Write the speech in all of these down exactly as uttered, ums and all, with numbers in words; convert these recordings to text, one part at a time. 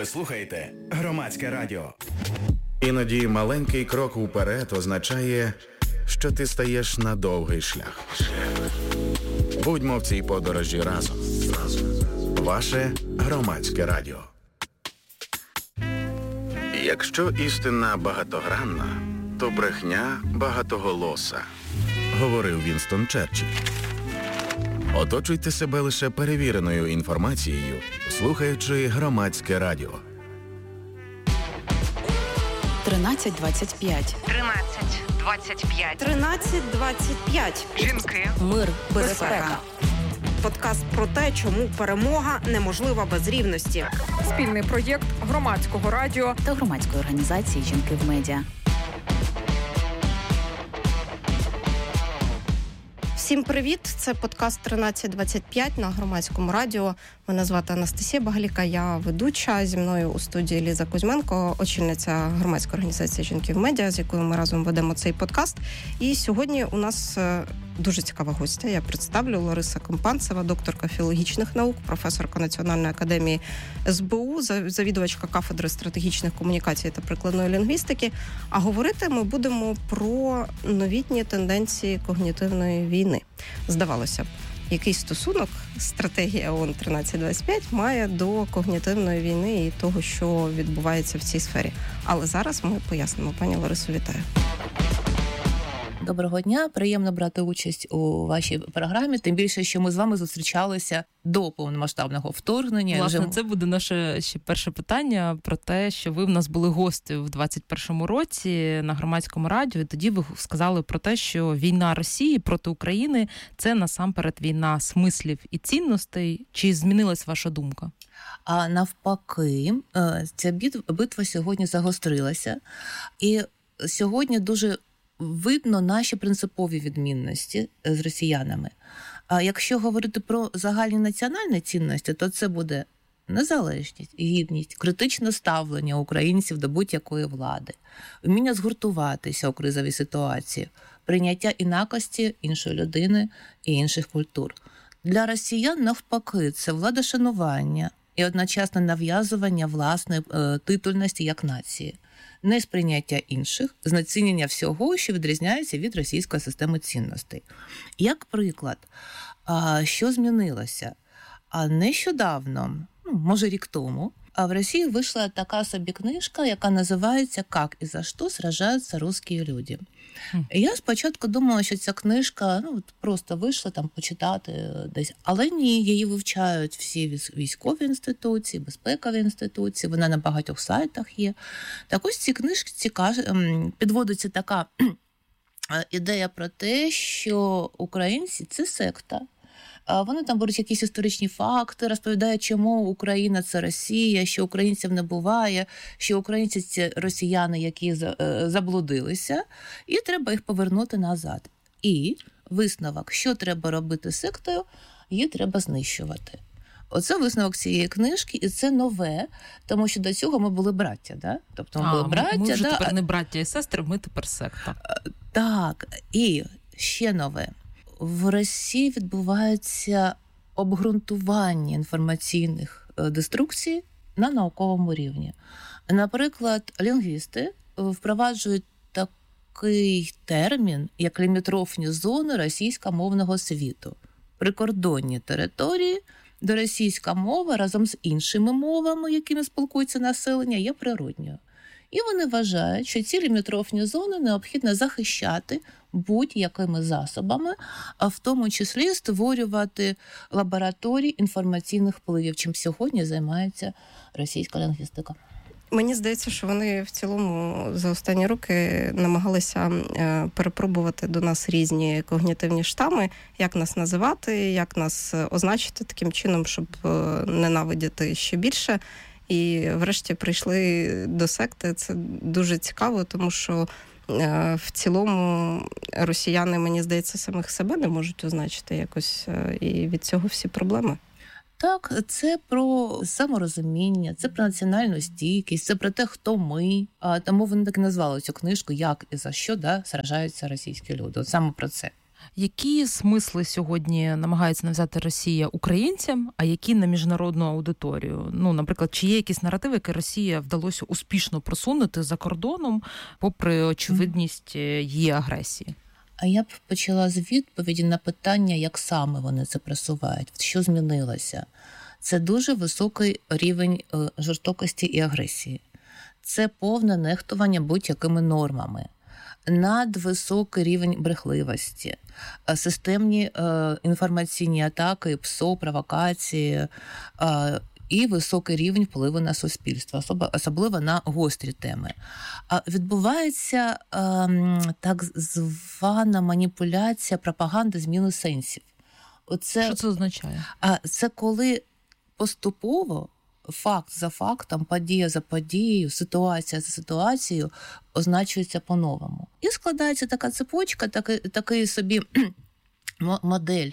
Ви слухаєте Громадське радіо. Іноді маленький крок уперед означає, що ти стаєш на довгий шлях. Будьмо в цій подорожі разом. Ваше Громадське радіо. Якщо істина багатогранна, то брехня багатоголоса, говорив Вінстон Черчилль. Оточуйте себе лише перевіреною інформацією, слухаючи Громадське радіо. тринадцять двадцять п'ять. тринадцять двадцять п'ять. тринадцять двадцять п'ять. Жінки. Мир, Безпека. безпека. Подкаст про те, чому перемога неможлива без рівності. Спільний проєкт Громадського радіо Та громадської організації «Жінки в медіа». Всім привіт! Це подкаст тринадцять двадцять п'ять на Громадському радіо. Мене звати Анастасія Багаліка, я ведуча. Зі мною у студії Ліза Кузьменко, очільниця громадської організації «Жінки в медіа», з якою ми разом ведемо цей подкаст. І сьогодні у нас дуже цікава гостя. Я представлю: Лариса Компанцева, докторка філологічних наук, професорка Національної академії ес бе у, завідувачка кафедри стратегічних комунікацій та прикладної лінгвістики. А говорити ми будемо про новітні тенденції когнітивної війни. Здавалося б, який стосунок стратегія ООН тринадцять двадцять п'ять має до когнітивної війни і того, що відбувається в цій сфері. Але зараз ми пояснимо. Пані Ларисо, вітаю. Доброго дня, приємно брати участь у вашій програмі, тим більше, що ми з вами зустрічалися до повномасштабного вторгнення. Власне, вже... це буде наше ще перше питання про те, що ви в нас були гості в двадцять першому році на Громадському радіо, і тоді ви сказали про те, що війна Росії проти України – це насамперед війна смислів і цінностей. Чи змінилась ваша думка? А навпаки, ця битва сьогодні загострилася, і сьогодні дуже видно наші принципові відмінності з росіянами. А якщо говорити про загальні національні цінності, то це буде незалежність, гідність, критичне ставлення українців до будь-якої влади, вміння згуртуватися у кризовій ситуації, прийняття інакості іншої людини і інших культур. Для росіян, навпаки, це владошанування і одночасне нав'язування власної е, титульності як нації. Несприйняття інших, знецінення всього, що відрізняється від російської системи цінностей. Як приклад, що змінилося? Нещодавно, ну, може рік тому, в Росії вийшла така собі книжка, яка називається «Как і за що сражаються русські люди». І я спочатку думала, що ця книжка ну, просто вийшла там почитати десь. Але ні, її вивчають всі військові інституції, безпекові інституції, вона на багатьох сайтах є. Так ось ці книжці підводиться така ідея про те, що українці – це секта. Вони там беруть якісь історичні факти, розповідають, чому Україна – це Росія, що українців не буває, що українці – це росіяни, які заблудилися, і треба їх повернути назад. І висновок, що треба робити з сектою, її треба знищувати. Оце висновок цієї книжки, і це нове, тому що до цього ми були браття, да? Тобто ми а, були браття. Ми вже да? тепер не браття і сестри, ми тепер секта. Так, і ще нове. В Росії відбувається обґрунтування інформаційних деструкцій на науковому рівні. Наприклад, лінгвісти впроваджують такий термін, як лімітрофні зони російськомовного світу. Прикордонні території, де російська мова разом з іншими мовами, якими спілкується населення, є природньою. І вони вважають, що ці лімітрофні зони необхідно захищати будь-якими засобами, а в тому числі створювати лабораторії інформаційних впливів, чим сьогодні займається російська лінгвістика. Мені здається, що вони в цілому за останні роки намагалися перепробувати до нас різні когнітивні штами, як нас називати, як нас означити таким чином, щоб ненавидіти ще більше. І врешті прийшли до секти. Це дуже цікаво, тому що в цілому росіяни, мені здається, самих себе не можуть означити якось, і від цього всі проблеми. Так, це про саморозуміння, це про національну стійкість, це про те, хто ми. А тому вони так і назвали цю книжку «Як і за що да, сражаються російські люди». От саме про це. Які смисли сьогодні намагається нав'язати Росія українцям, а які на міжнародну аудиторію? Ну, наприклад, чи є якісь наративи, які Росія вдалося успішно просунути за кордоном, попри очевидність її агресії? А я б почала з відповіді на питання, як саме вони це просувають, що змінилося. Це дуже високий рівень жорстокості і агресії. Це повне нехтування будь-якими нормами. Надвисокий рівень брехливості, системні е, інформаційні атаки, ПСО, провокації е, і високий рівень впливу на суспільство, особливо, особливо на гострі теми. А відбувається е, так звана маніпуляція пропаганди зміни сенсів. Оце, що це означає? А це коли поступово факт за фактом, подія за подією, ситуація за ситуацією означується по-новому. І складається така цепочка, такий, такий собі модель,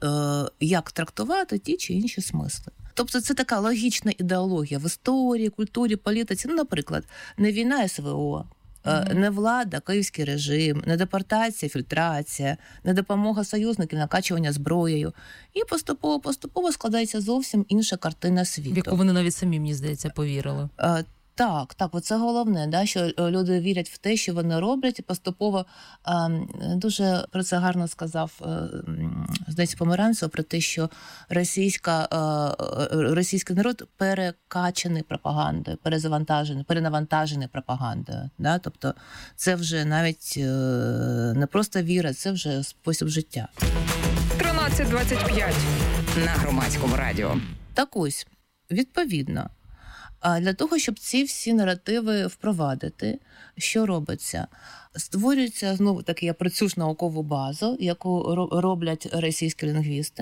як трактувати ті чи інші смисли. Тобто це така логічна ідеологія в історії, культурі, політиці. Ну, наприклад, не війна СВО, mm-hmm. не влада, київський режим, не депортація, фільтрація, не допомога союзників, накачування зброєю. І поступово-поступово складається зовсім інша картина світу. В яку вони навіть самі, мені здається, повірили. А, Так, так, оце головне, да, що люди вірять в те, що вони роблять, і поступово а, дуже про це гарно сказав, здається, Померанцев, про те, що російська, а, російський народ перекачаний пропагандою, перезавантажений, перенавантажений пропагандою. Да? Тобто це вже навіть не просто віра, це вже спосіб життя. тринадцять двадцять п'ять на Громадському радіо. Так ось, відповідно, а для того, щоб ці всі наративи впровадити, що робиться? Створюється, знову таки, я працюю ж наукову базу, яку роблять російські лінгвісти.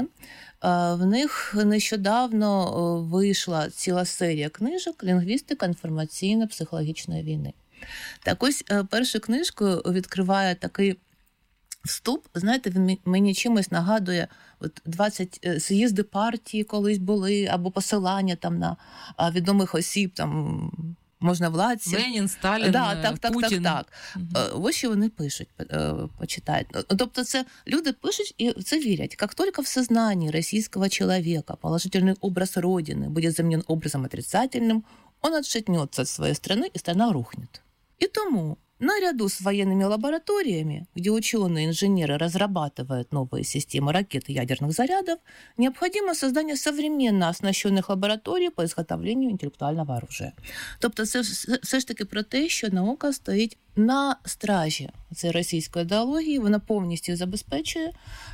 В них нещодавно вийшла ціла серія книжок «Лінгвістика інформаційно-психологічної війни». Так ось першу книжку відкриває такий вступ, знаєте, він мені чимось нагадує от двадцять з'їзди партії колись були, або посилання там на відомих осіб, там можновладців. Ленін, Сталін, да, так, так, Путін. Так, так. Угу. Ось що вони пишуть, почитають. Тобто це люди пишуть і в це вірять. Як тільки в сознании російського чоловіка положительний образ Родины буде замінен образом отрицательным, он отшатнется от своей страны, и страна рухнет. И тому наряду с военными лабораториями, где ученые-инженеры разрабатывают новые системы ракет и ядерных зарядов, необходимо создание современно оснащенных лабораторій по изготовлению інтелектуального оружия. Тобто це все ж таки про те, що наука стоїть на стражі цієї російської ідеології, вона повністю її забезпечує.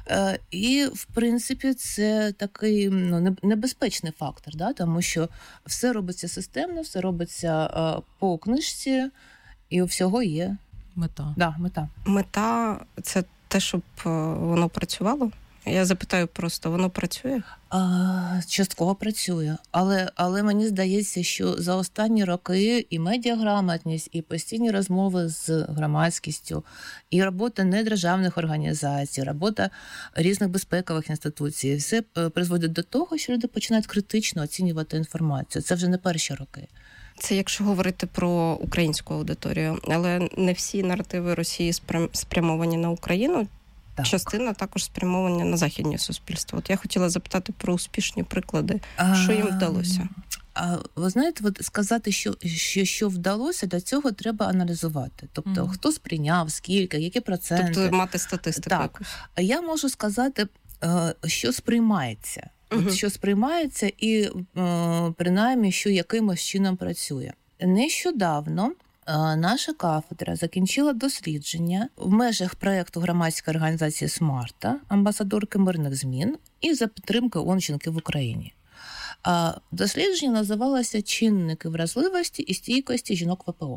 І, в принципі, це такий ну, небезпечний фактор, да? Тому що все робиться системно, все робиться по книжці, і у всього є мета. Да, мета. Мета – це те, щоб воно працювало? Я запитаю просто, воно працює? А, частково працює. Але, але мені здається, що за останні роки і медіаграмотність, і постійні розмови з громадськістю, і робота недержавних організацій, робота різних безпекових інституцій, все призводить до того, що люди починають критично оцінювати інформацію. Це вже не перші роки. Це якщо говорити про українську аудиторію, але не всі наративи Росії спрямовані на Україну. Так. Частина також спрямовані на західні суспільства. От я хотіла запитати про успішні приклади. А, що їм вдалося? А, ви знаєте, от сказати, що, що, що вдалося, для цього треба аналізувати. Тобто, mm. хто сприйняв, скільки, які проценти. Тобто мати статистику так. якусь. А я можу сказати, що сприймається. От, uh-huh. що сприймається і, принаймні, що якимось чином працює. Нещодавно наша кафедра закінчила дослідження в межах проєкту громадської організації «Смарта», амбасадорки мирних змін, і за підтримки ООН «Жінки в Україні». Дослідження називалося «Чинники вразливості і стійкості жінок ВПО».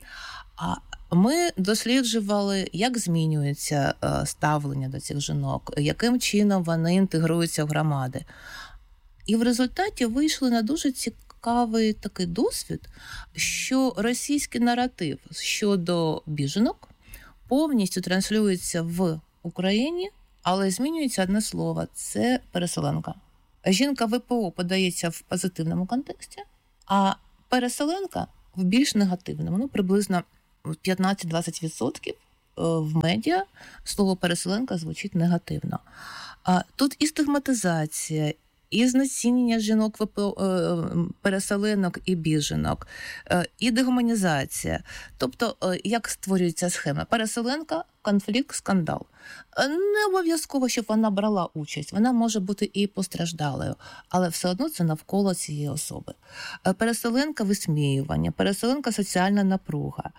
А ми досліджували, як змінюється ставлення до цих жінок, яким чином вони інтегруються в громади. І в результаті вийшли на дуже цікавий такий досвід, що російський наратив щодо біженок повністю транслюється в Україні, але змінюється одне слово – це переселенка. Жінка ВПО подається в позитивному контексті, а переселенка в більш негативному, ну, приблизно п'ятнадцять-двадцять відсотків в медіа слово переселенка звучить негативно. А тут і стигматизація, і знецінення жінок, переселенок і біженок, і дегуманізація. Тобто, як створюється схема? Переселенка, конфлікт, скандал. Не обов'язково, щоб вона брала участь. Вона може бути і постраждалою, але все одно це навколо цієї особи. Переселенка – висміювання, переселенка – соціальна напруга.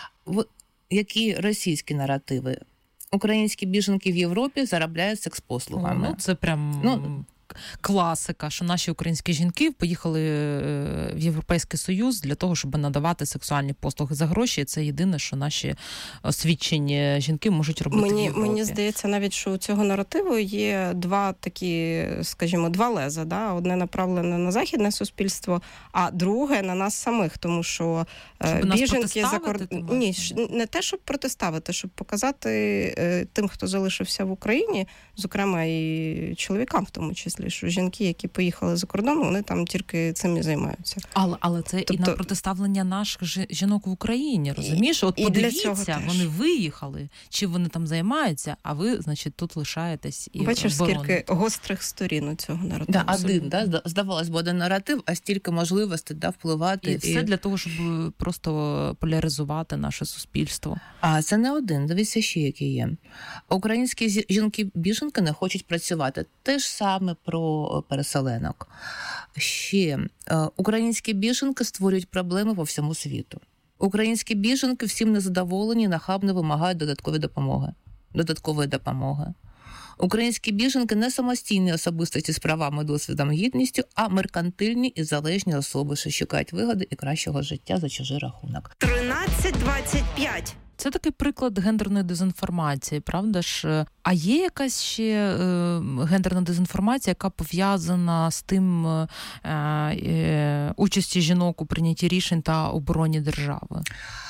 Які російські наративи? Українські біженки в Європі заробляють секс-послугами. Ну, це прям... Ну, класика, що наші українські жінки поїхали в Європейський Союз для того, щоб надавати сексуальні послуги за гроші. Це єдине, що наші освічені жінки можуть робити мені, в Європі. Мені здається, навіть, що у цього наративу є два такі, скажімо, два леза. Да? Одне направлене на західне суспільство, а друге на нас самих, тому що щоб біженки за кордоном... Ні, не те, щоб протиставити, щоб показати тим, хто залишився в Україні, зокрема і чоловікам в тому числі, що жінки, які поїхали за кордон, вони там тільки цим і займаються. Але, але це тобто... і на протиставлення наших жінок в Україні, розумієш? От і подивіться, вони виїхали, чи вони там займаються, а ви, значить, тут лишаєтесь і бачиш, обороните. Скільки гострих сторін у цього наративу. Да, один, да, здавалось би, один наратив, а стільки можливостей да, впливати. І, і все для того, щоб просто поляризувати наше суспільство. А це не один, дивіться ще, які є. Українські жінки-біженки не хочуть працювати. Те ж саме про переселенок. Ще українські біженки створюють проблеми по всьому світу. Українські біженки всім незадоволені, нахабно вимагають додаткової допомоги. Додаткової допомоги. Українські біженки не самостійні особистості з правами, досвідом, гідністю, а меркантильні і залежні особи, що шукають вигоди і кращого життя за чужий рахунок. тринадцять двадцять п'ять. Це такий приклад гендерної дезінформації, правда ж? А є якась ще е, гендерна дезінформація, яка пов'язана з тим е, е, участі жінок у прийнятті рішень та обороні держави?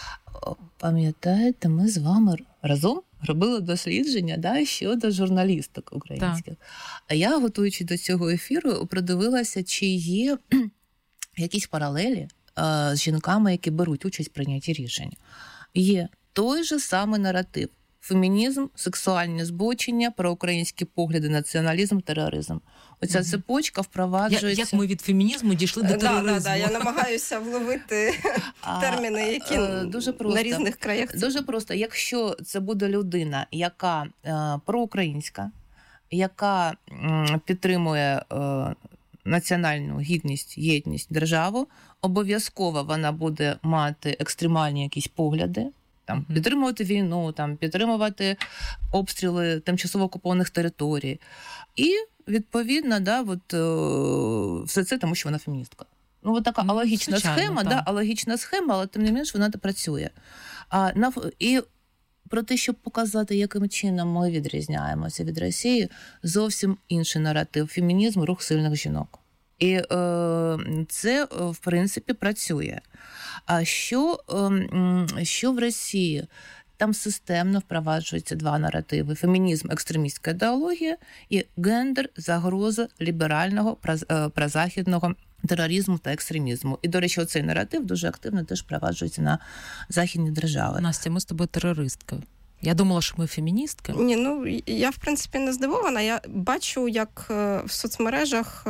Пам'ятаєте, ми з вами разом робили дослідження да, щодо журналісток українських. Так. А я, готуючи до цього ефіру, продивилася, чи є якісь паралелі е, з жінками, які беруть участь в прийнятті рішень. Є той же самий наратив. Фемінізм, сексуальні збочення, проукраїнські погляди, націоналізм, тероризм. Оця mm-hmm. цепочка впроваджується... Як, як ми від фемінізму дійшли до тероризму? Да, да, да. Я намагаюся вловити терміни, які а, дуже просто, на різних краях. Дуже просто. Якщо це буде людина, яка е, проукраїнська, яка е, підтримує е, національну гідність, єдність, державу, обов'язково вона буде мати екстремальні якісь погляди, там, підтримувати війну, там, підтримувати обстріли тимчасово окупованих територій. І, відповідно, да, от, о, все це тому, що вона феміністка. Ну, от така ну, алогічна схема, да, алогічна схема, але тим не менш вона працює. А, на, і про те, щоб показати, яким чином ми відрізняємося від Росії, зовсім інший наратив. Фемінізм – рух сильних жінок. І е, це, в принципі, працює. А що, е, що в Росії? Там системно впроваджуються два наративи. Фемінізм – екстремістська ідеологія і гендер – загроза ліберального, прозахідного тероризму та екстремізму. І, до речі, оцей наратив дуже активно теж впроваджується на західні держави. Настя, ми з тобою терористки. Я думала, що ми феміністки. Ні, ну, я, в принципі, не здивована. Я бачу, як в соцмережах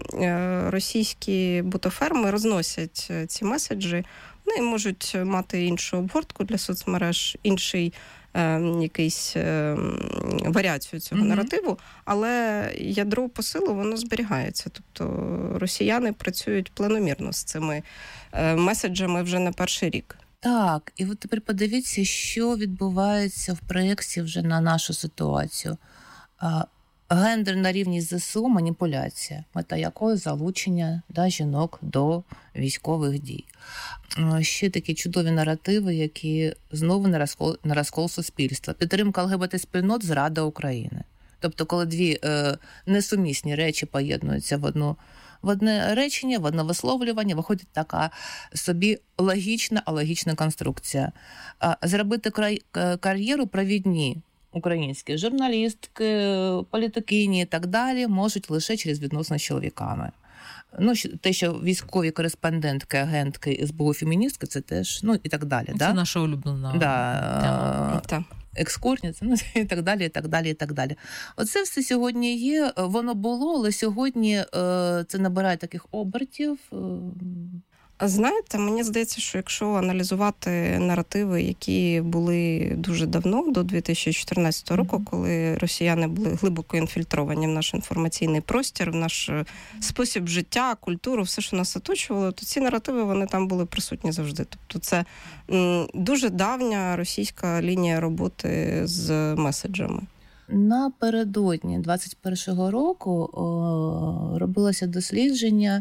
російські бутоферми розносять ці меседжі. Вони можуть мати іншу обгортку для соцмереж, інший е, якийсь е, варіацію цього mm-hmm. наративу, але ядро посилу, воно зберігається. Тобто росіяни працюють планомірно з цими е, меседжами вже не перший рік. Так, і от тепер подивіться, що відбувається в проєкті вже на нашу ситуацію. Гендерна рівність ЗСУ – маніпуляція, мета якої залучення да, жінок до військових дій. Ще такі чудові наративи, які знову на розкол, на розкол суспільства. Підтримка ЛГБТ-спільнот – зрада України. Тобто, коли дві е, несумісні речі поєднуються в одну в одне речення, в одне висловлювання, виходить така собі логічна, алогічна конструкція. Зробити край, кар'єру провідні українські журналістки, політикині і так далі можуть лише через відносини з чоловіками. Ну, те, що військові кореспондентки, агентки, ес бе у, феміністки, це теж, ну, і так далі. Це да? наша улюблена да. тема. екскурсії, ну, і так далі, і так далі, і так далі. Оце все сьогодні є, воно було, але сьогодні це набирає таких обертів. Знаєте, мені здається, що якщо аналізувати наративи, які були дуже давно, до дві тисячі чотирнадцятого року, mm-hmm. коли росіяни були глибоко інфільтровані в наш інформаційний простір, в наш спосіб життя, культуру, все, що нас оточувало, то ці наративи, вони там були присутні завжди. Тобто це м, дуже давня російська лінія роботи з меседжами. Напередодні двадцять першого року о, робилося дослідження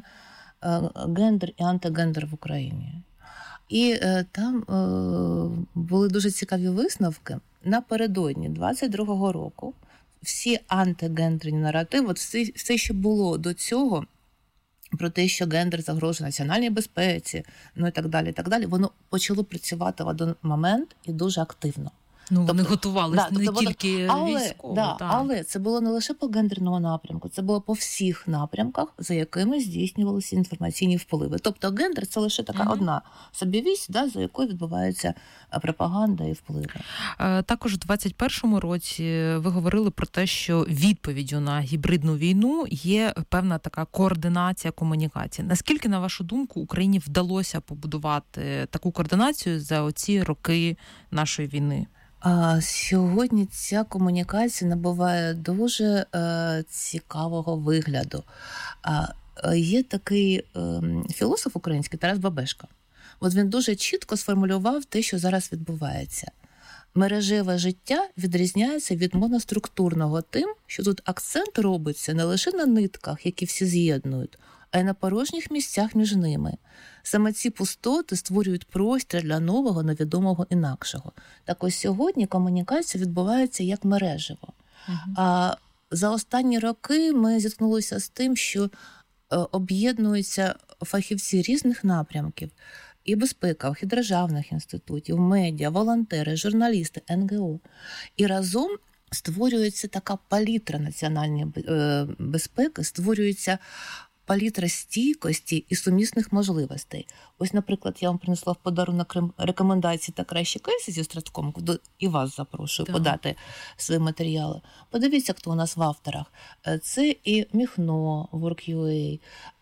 гендер і антигендер в Україні. І е, там е, були дуже цікаві висновки. Напередодні двадцять другого року всі антигендерні наративи, от все, все, що було до цього, про те, що гендер загрожує національній безпеці, ну і так далі, і так далі, воно почало працювати в один момент і дуже активно. Ну, тобто, вони готувалися да, не тобто, тільки але, військово. Да, так. Але це було не лише по гендерному напрямку, це було по всіх напрямках, за якими здійснювалися інформаційні впливи. Тобто гендер – це лише така mm-hmm. одна собівість, да, за якою відбувається пропаганда і впливи. Також у двадцять першому році ви говорили про те, що відповіддю на гібридну війну є певна така координація комунікації. Наскільки, на вашу думку, Україні вдалося побудувати таку координацію за оці роки нашої війни? А сьогодні ця комунікація набуває дуже е, цікавого вигляду. А, є такий е, філософ український Тарас Бабешко. От він дуже чітко сформулював те, що зараз відбувається. Мережеве життя відрізняється від моноструктурного тим, що тут акцент робиться не лише на нитках, які всі з'єднують, а й на порожніх місцях між ними. Саме ці пустоти створюють простір для нового, невідомого, інакшого. Так ось сьогодні комунікація відбувається як мережево. Uh-huh. А за останні роки ми зіткнулися з тим, що об'єднуються фахівці різних напрямків, і безпекових, і державних інститутів, медіа, волонтери, журналісти, ен ге о. І разом створюється така палітра національної безпеки, створюється палітра стійкості і сумісних можливостей. Ось, наприклад, я вам принесла в подарунок рекомендації «Та кращі кейси» зі Стратком, куди і вас запрошую так. подати свої матеріали. Подивіться, хто у нас в авторах. Це і Міхно, Work.ua,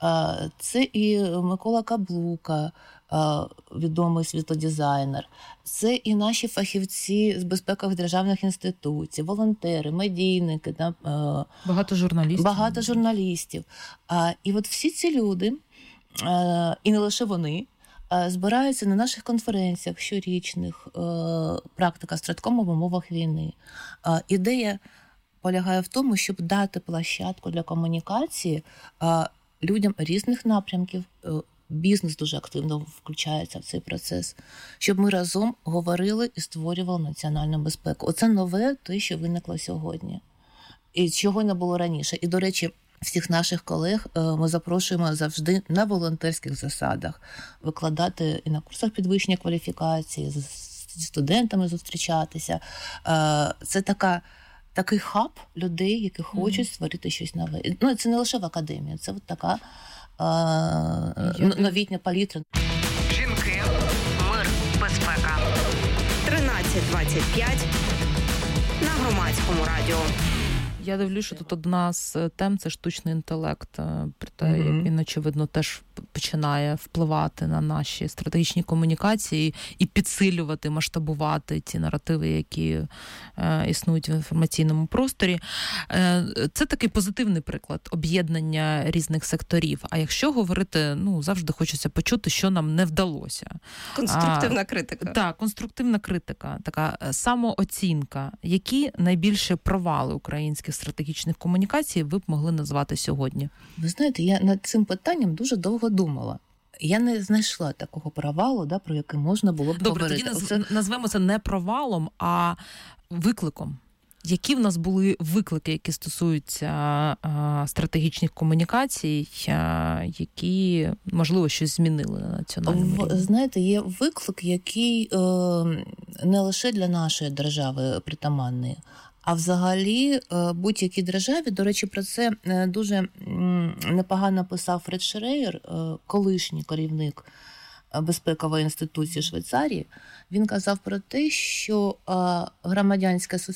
це і Микола Каблука, відомий світлодизайнер. Це і наші фахівці з безпекових державних інституцій, волонтери, медійники. Багато журналістів. Багато журналістів. І от всі ці люди, і не лише вони, збираються на наших конференціях щорічних, практика Страткому в умовах війни. Ідея полягає в тому, щоб дати площадку для комунікації людям різних напрямків. Бізнес дуже активно включається в цей процес, щоб ми разом говорили і створювали національну безпеку. Оце нове, те, що виникло сьогодні. І чого не було раніше. І, до речі, всіх наших колег ми запрошуємо завжди на волонтерських засадах викладати і на курсах підвищення кваліфікації, зі студентами зустрічатися. Це така, такий хаб людей, які хочуть створити щось нове. Ну, це не лише в академії, це от така новітня палітра. Жінки, мир, безпека. тринадцять двадцять п'ять на Громадському радіо. Я дивлюсь, що тут одна з тем – це штучний інтелект. Про те, mm-hmm. як він, очевидно, теж починає впливати на наші стратегічні комунікації і підсилювати, масштабувати ті наративи, які е, існують в інформаційному просторі. Е, це такий позитивний приклад об'єднання різних секторів. А якщо говорити, ну, завжди хочеться почути, що нам не вдалося. Конструктивна а, критика. Так, конструктивна критика, така самооцінка. Які найбільше провали українських стратегічних комунікацій ви б могли назвати сьогодні? Ви знаєте, я над цим питанням дуже довго думала. Я не знайшла такого провалу, да, про який можна було б Добре, говорити. тоді Оце... назвемо це не провалом, а викликом. Які в нас були виклики, які стосуються а, стратегічних комунікацій, а, які, можливо, щось змінили на національному рівні? Знаєте, є виклик, який е, не лише для нашої держави притаманний, а взагалі будь-якій державі, до речі, про це дуже непогано писав Фред Шрейер, колишній керівник безпекової інституції Швейцарії, він казав про те, що громадянське суспільство